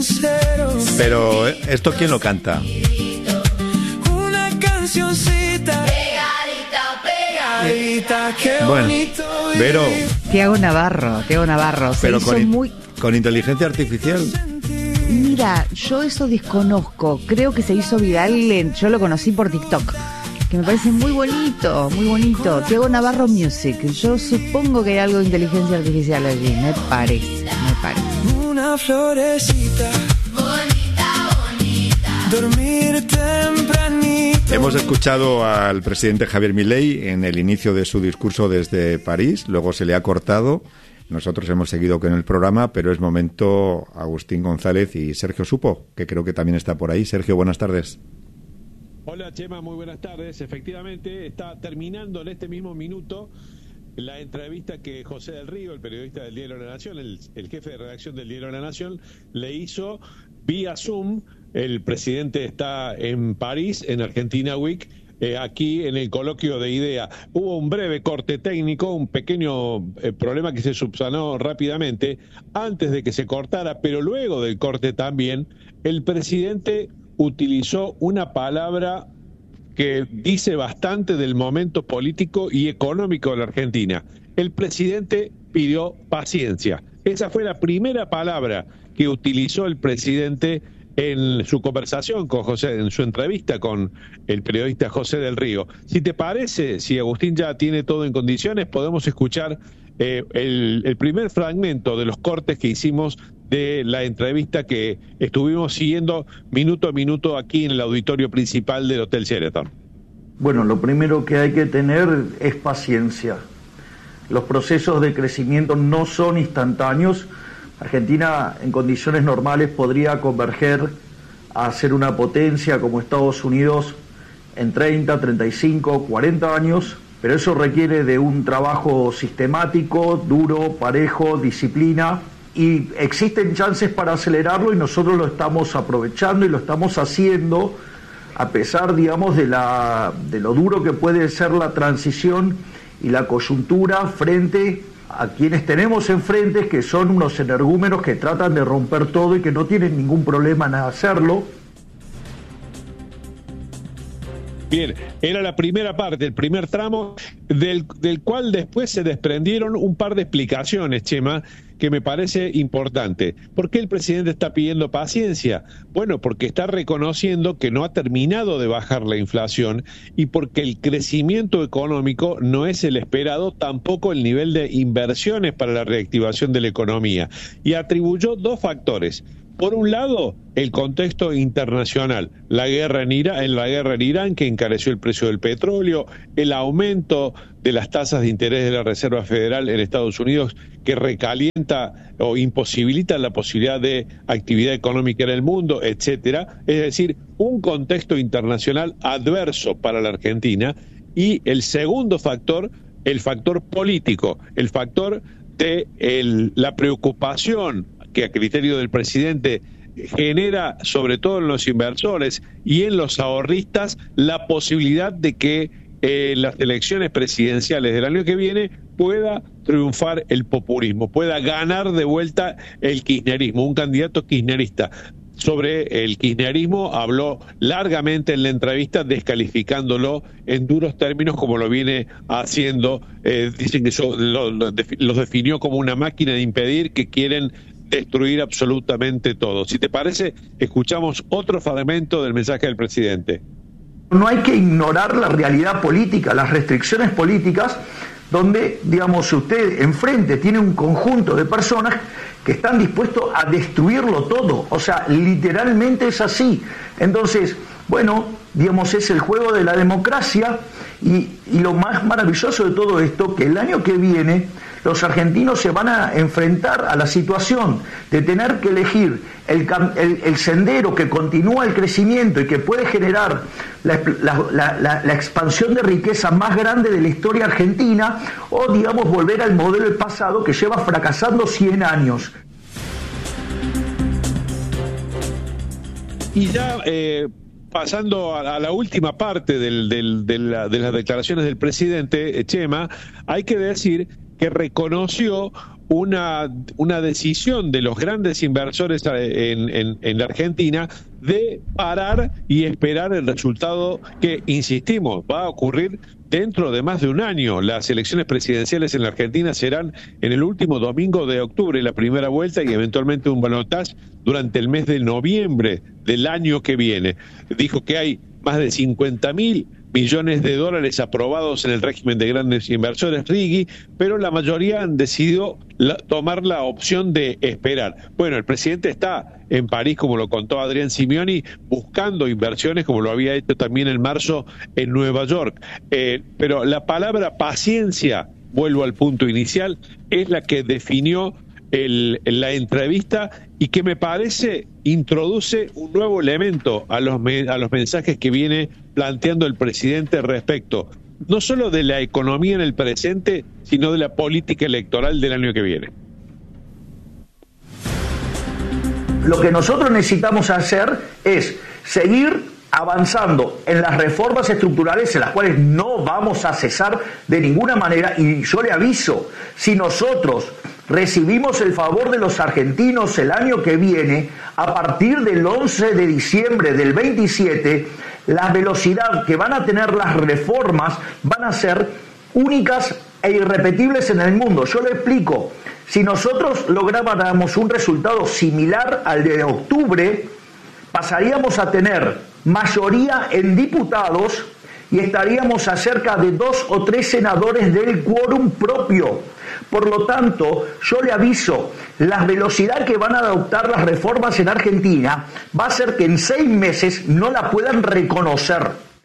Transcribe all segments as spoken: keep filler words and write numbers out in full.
Pero ¿esto quién lo canta? Una cancioncita pegadita, pegadita, qué bueno, bonito. Vero. Tiago Navarro, Tiago Navarro. Se Pero hizo con, muy... con inteligencia artificial. Mira, yo eso desconozco. Creo que se hizo viral, en... yo lo conocí por TikTok. Que me parece muy bonito, muy bonito. Tiago Navarro Music. Yo supongo que hay algo de inteligencia artificial allí. Me parece, me parece. Una florecita bonita, bonita. Dormir tempranito. Hemos escuchado al presidente Javier Milei en el inicio de su discurso desde París. Luego se le ha cortado. Nosotros hemos seguido con el programa, pero es momento Agustín González y Sergio Supo, que creo que también está por ahí. Sergio, buenas tardes. Hola Chema, muy buenas tardes. Efectivamente, está terminando en este mismo minuto la entrevista que José del Río, el periodista del Diario de la Nación, el, el jefe de redacción del Diario de la Nación, le hizo vía Zoom. El presidente está en París, en Argentina Week, eh, aquí en el coloquio de IDEA. Hubo un breve corte técnico, un pequeño eh, problema que se subsanó rápidamente antes de que se cortara, pero luego del corte también, el presidente utilizó una palabra que dice bastante del momento político y económico de la Argentina. El presidente pidió paciencia. Esa fue la primera palabra que utilizó el presidente en su conversación con José, en su entrevista con el periodista José del Río. Si te parece, si Agustín ya tiene todo en condiciones, podemos escuchar eh, el, el primer fragmento de los cortes que hicimos de la entrevista que estuvimos siguiendo minuto a minuto aquí en el auditorio principal del Hotel Sheraton. Bueno, lo primero que hay que tener es paciencia. Los procesos de crecimiento no son instantáneos. Argentina en condiciones normales podría converger a ser una potencia como Estados Unidos en treinta, treinta y cinco, cuarenta años, pero eso requiere de un trabajo sistemático, duro, parejo, disciplina, y existen chances para acelerarlo y nosotros lo estamos aprovechando y lo estamos haciendo a pesar, digamos, de la de lo duro que puede ser la transición y la coyuntura frente a quienes tenemos enfrente, que son unos energúmenos que tratan de romper todo y que no tienen ningún problema en hacerlo. Bien, era la primera parte, el primer tramo, del, del cual después se desprendieron un par de explicaciones, Chema, que me parece importante. ¿Por qué el presidente está pidiendo paciencia? Bueno, porque está reconociendo que no ha terminado de bajar la inflación y porque el crecimiento económico no es el esperado, tampoco el nivel de inversiones para la reactivación de la economía. Y atribuyó dos factores. Por un lado, el contexto internacional, la guerra en Irán, en la guerra en Irán que encareció el precio del petróleo, el aumento de las tasas de interés de la Reserva Federal en Estados Unidos que recalienta o imposibilita la posibilidad de actividad económica en el mundo, etcétera. Es decir, un contexto internacional adverso para la Argentina. Y el segundo factor, el factor político, el factor de el, la preocupación que a criterio del presidente genera, sobre todo en los inversores y en los ahorristas, la posibilidad de que eh, las elecciones presidenciales del año que viene pueda triunfar el populismo, pueda ganar de vuelta el kirchnerismo, un candidato kirchnerista. Sobre el kirchnerismo habló largamente en la entrevista, descalificándolo en duros términos como lo viene haciendo. Eh, dicen que eso lo, lo, los definió como una máquina de impedir, que quieren destruir absolutamente todo. Si te parece, escuchamos otro fragmento del mensaje del presidente. No hay que ignorar la realidad política, las restricciones políticas, donde, digamos, usted enfrente tiene un conjunto de personas que están dispuestos a destruirlo todo. O sea, literalmente es así. Entonces, bueno, digamos, es el juego de la democracia y, y lo más maravilloso de todo esto, que el año que viene los argentinos se van a enfrentar a la situación de tener que elegir el, el, el sendero que continúa el crecimiento y que puede generar la, la, la, la, la expansión de riqueza más grande de la historia argentina, o, digamos, volver al modelo del pasado que lleva fracasando cien años. Y ya eh, pasando a, a la última parte del, del, de, la, de las declaraciones del presidente, Chema, hay que decir que reconoció una, una decisión de los grandes inversores en, en, en la Argentina de parar y esperar el resultado que, insistimos, va a ocurrir dentro de más de un año. Las elecciones presidenciales en la Argentina serán en el último domingo de octubre, la primera vuelta, y eventualmente un balotaje durante el mes de noviembre del año que viene. Dijo que hay más de cincuenta mil millones de dólares aprobados en el régimen de grandes inversores, Righi, pero la mayoría han decidido la, tomar la opción de esperar. Bueno, el presidente está en París, como lo contó Adrián Simioni, buscando inversiones, como lo había hecho también en marzo en Nueva York. Eh, pero la palabra paciencia, vuelvo al punto inicial, es la que definió El, la entrevista y que me parece introduce un nuevo elemento a los, me, a los mensajes que viene planteando el presidente respecto no solo de la economía en el presente, sino de la política electoral del año que viene. Lo que nosotros necesitamos hacer es seguir avanzando en las reformas estructurales, en las cuales no vamos a cesar de ninguna manera, y yo le aviso, si nosotros recibimos el favor de los argentinos el año que viene, a partir del once de diciembre del veintisiete, la velocidad que van a tener las reformas van a ser únicas e irrepetibles en el mundo. Yo le explico, si nosotros lográramos un resultado similar al de octubre, pasaríamos a tener mayoría en diputados y estaríamos a cerca de dos o tres senadores del quórum propio. Por lo tanto, yo le aviso, la velocidad que van a adoptar las reformas en Argentina va a ser que en seis meses no la puedan reconocer.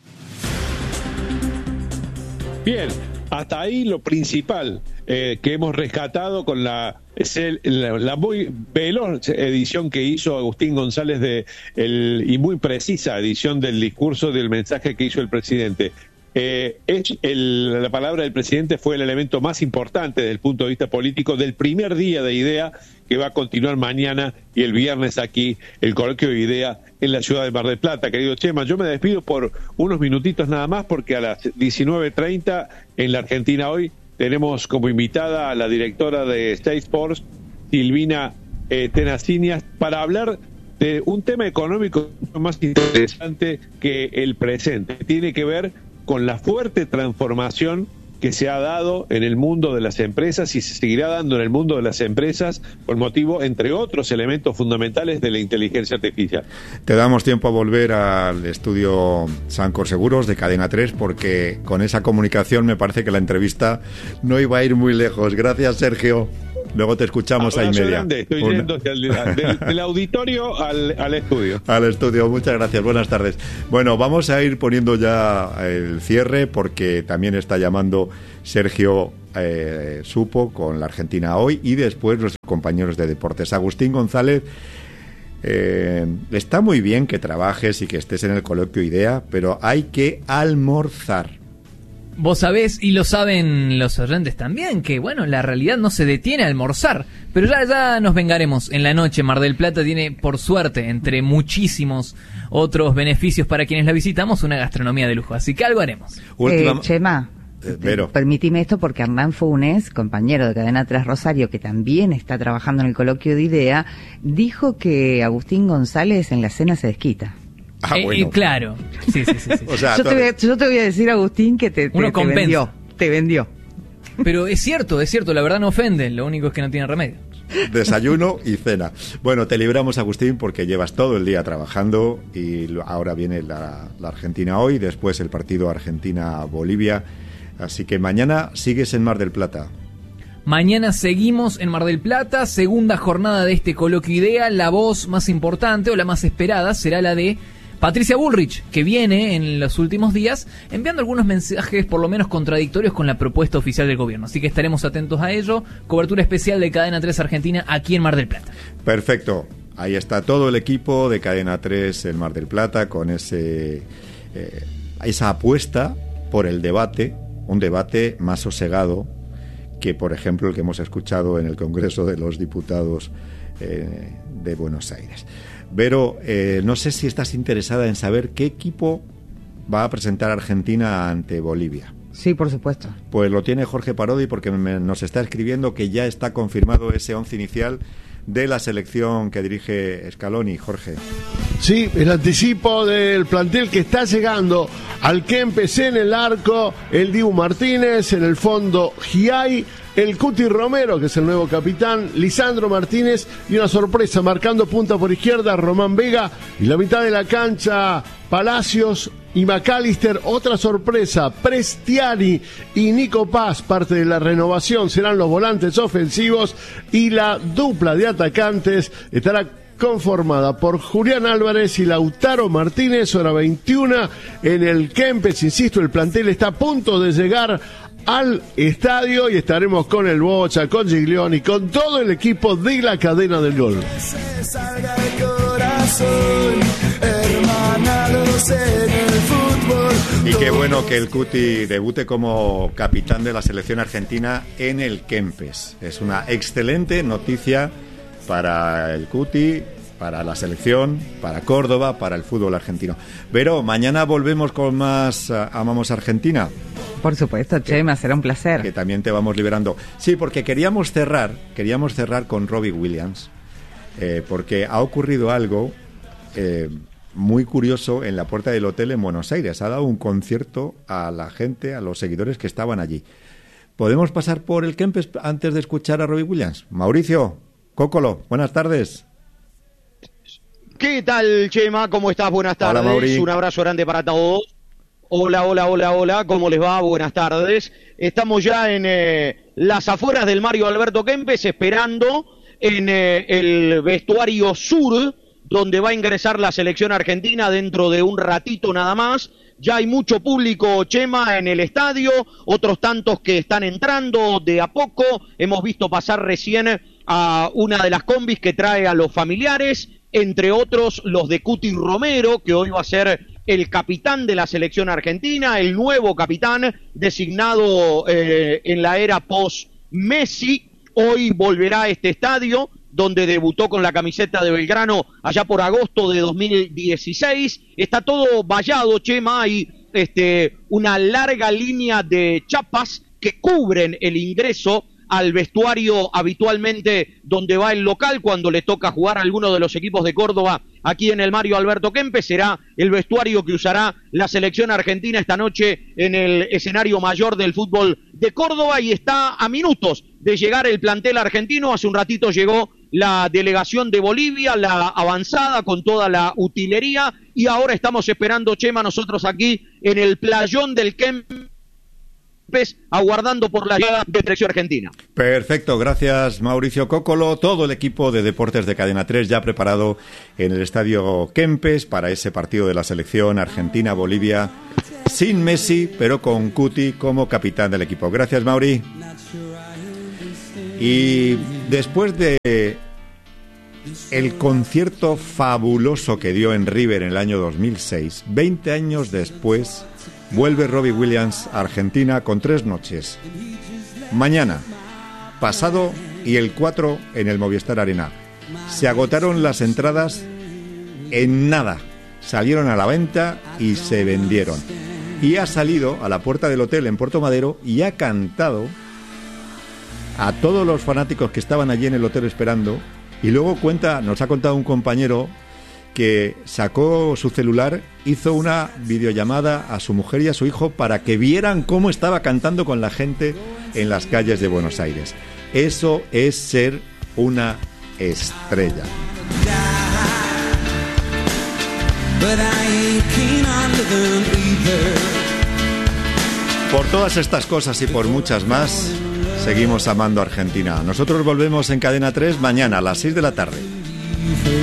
Bien, hasta ahí lo principal eh, que hemos rescatado con la, la, la muy veloz edición que hizo Agustín González de el, y muy precisa edición del discurso, del mensaje que hizo el presidente. Eh, es el, la palabra del presidente fue el elemento más importante desde el punto de vista político del primer día de IDEA, que va a continuar mañana y el viernes aquí, el coloquio de IDEA en la ciudad de Mar del Plata. Querido Chema, yo me despido por unos minutitos nada más, porque a las diecinueve treinta en la Argentina Hoy tenemos como invitada a la directora de State Sports, Silvina eh, Tenacinias, para hablar de un tema económico más interesante que el presente. Tiene que ver con la fuerte transformación que se ha dado en el mundo de las empresas y se seguirá dando en el mundo de las empresas por motivo, entre otros elementos fundamentales, de la inteligencia artificial. Te damos tiempo a volver al estudio Sancor Seguros de Cadena tres, porque con esa comunicación me parece que la entrevista no iba a ir muy lejos. Gracias, Sergio. Luego te escuchamos a y media. Grande. Estoy Una... yendo del, del, del auditorio al, al estudio. Al estudio, muchas gracias, buenas tardes. Bueno, vamos a ir poniendo ya el cierre, porque también está llamando Sergio eh, Supo con la Argentina Hoy, y después nuestros compañeros de deportes. Agustín González, eh, está muy bien que trabajes y que estés en el coloquio IDEA, pero hay que almorzar. Vos sabés, y lo saben los oyentes también, que bueno, la realidad no se detiene a almorzar, pero ya, ya nos vengaremos en la noche. Mar del Plata tiene, por suerte, entre muchísimos otros beneficios para quienes la visitamos, una gastronomía de lujo, así que algo haremos. Eh, Chema, eh, Vero. permitime esto, porque Hernán Funes, compañero de Cadena tres Rosario, que también está trabajando en el coloquio de IDEA, dijo que Agustín González en la cena se desquita. Ah, eh, bueno. eh, claro, sí, sí, sí, sí. O sea, yo, te voy a, yo te voy a decir, Agustín, que te, te, te vendió, te vendió. Pero es cierto, es cierto, la verdad no ofende, lo único es que no tiene remedio. Desayuno y cena. Bueno, te libramos, Agustín, porque llevas todo el día trabajando y ahora viene la, la Argentina Hoy, después el partido Argentina-Bolivia, así que mañana sigues en Mar del Plata. Mañana seguimos en Mar del Plata, segunda jornada de este coloquio IDEA. La voz más importante o la más esperada será la de Patricia Bullrich, que viene en los últimos días enviando algunos mensajes por lo menos contradictorios con la propuesta oficial del gobierno. Así que estaremos atentos a ello. Cobertura especial de Cadena tres Argentina aquí en Mar del Plata. Perfecto. Ahí está todo el equipo de Cadena tres en Mar del Plata con ese eh, esa apuesta por el debate, un debate más sosegado que, por ejemplo, el que hemos escuchado en el Congreso de los Diputados eh, de Buenos Aires. Vero, eh, no sé si estás interesada en saber qué equipo va a presentar Argentina ante Bolivia. Sí, por supuesto. Pues lo tiene Jorge Parodi porque me, nos está escribiendo que ya está confirmado ese once inicial de la selección que dirige Scaloni, Jorge. Sí, el anticipo del plantel que está llegando al Kempes en el arco, el Dibu Martínez, en el fondo Giai, el Cuti Romero, que es el nuevo capitán, Lisandro Martínez, y una sorpresa, marcando punta por izquierda, Román Vega, y la mitad de la cancha, Palacios y McAllister. Otra sorpresa, Prestiani y Nico Paz, parte de la renovación, serán los volantes ofensivos, y la dupla de atacantes estará conformada por Julián Álvarez y Lautaro Martínez. Hora veintiuno en el Kempes, insisto, el plantel está a punto de llegar al estadio y estaremos con el Bocha, con Giglioni, con todo el equipo de la cadena del gol. Se salga el corazón, hermanados en el fútbol. Y qué bueno que el Cuti debute como capitán de la selección argentina en el Kempes. Es una excelente noticia para el Cuti, para la selección, para Córdoba, para el fútbol argentino. Pero mañana volvemos con más uh, Amamos Argentina. Por supuesto, Chema, será un placer. Que también te vamos liberando. Sí, porque queríamos cerrar, queríamos cerrar con Robbie Williams, eh, porque ha ocurrido algo eh, muy curioso en la puerta del hotel en Buenos Aires. Ha dado un concierto a la gente, a los seguidores que estaban allí. ¿Podemos pasar por el Kempes antes de escuchar a Robbie Williams? Mauricio, Cócolo, buenas tardes. ¿Qué tal, Chema? ¿Cómo estás? Buenas tardes. Hola, Mauri. Un abrazo grande para todos. Hola, hola, hola, hola. ¿Cómo les va? Buenas tardes. Estamos ya en eh, las afueras del Mario Alberto Kempes, esperando en eh, el vestuario sur, donde va a ingresar la selección argentina dentro de un ratito nada más. Ya hay mucho público, Chema, en el estadio, otros tantos que están entrando de a poco. Hemos visto pasar recién a una de las combis que trae a los familiares, entre otros los de Cuti Romero, que hoy va a ser el capitán de la selección argentina, el nuevo capitán designado eh, en la era post-Messi. Hoy volverá a este estadio, donde debutó con la camiseta de Belgrano allá por agosto de dos mil dieciséis. Está todo vallado, Chema, hay este, una larga línea de chapas que cubren el ingreso al vestuario habitualmente donde va el local cuando le toca jugar a alguno de los equipos de Córdoba aquí en el Mario Alberto Kempes. Será el vestuario que usará la selección argentina esta noche en el escenario mayor del fútbol de Córdoba, y está a minutos de llegar el plantel argentino. Hace un ratito llegó la delegación de Bolivia, la avanzada con toda la utilería, y ahora estamos esperando, Chema, nosotros aquí en el playón del Kempes, aguardando por la llegada de selección argentina. Perfecto, gracias Mauricio Cócolo. Todo el equipo de deportes de Cadena tres ya preparado en el estadio Kempes para ese partido de la selección Argentina-Bolivia, sin Messi, pero con Cuti como capitán del equipo. Gracias, Mauri. Y después de el concierto fabuloso que dio en River en el año dos mil seis, veinte años después, vuelve Robbie Williams a Argentina con tres noches. Mañana, pasado y el cuatro en el Movistar Arena. Se agotaron las entradas en nada. Salieron a la venta y se vendieron. Y ha salido a la puerta del hotel en Puerto Madero y ha cantado a todos los fanáticos que estaban allí en el hotel esperando. Y luego cuenta, nos ha contado un compañero que sacó su celular, hizo una videollamada a su mujer y a su hijo para que vieran cómo estaba cantando con la gente en las calles de Buenos Aires. Eso es ser una estrella. Por todas estas cosas y por muchas más, seguimos amando a Argentina. Nosotros volvemos en Cadena tres mañana a las seis de la tarde.